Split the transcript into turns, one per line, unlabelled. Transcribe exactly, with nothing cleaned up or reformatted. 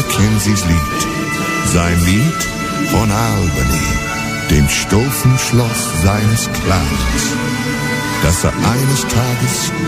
Mackenzies Lied. Sein Lied von Albany, dem Stufenschloss seines Clans, das er eines Tages